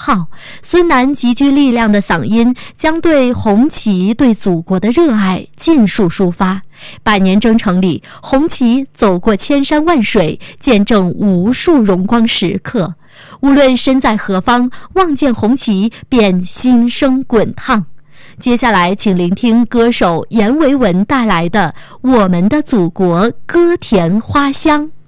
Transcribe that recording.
号，孙楠极具力量的嗓音将对红旗、对祖国的热爱尽数抒发。百年征程里，红旗走过千山万水，见证无数荣光时刻。无论身在何方，望见红旗便心生滚烫。接下来请聆听歌手阎维文带来的《我们的祖国，歌田花香》。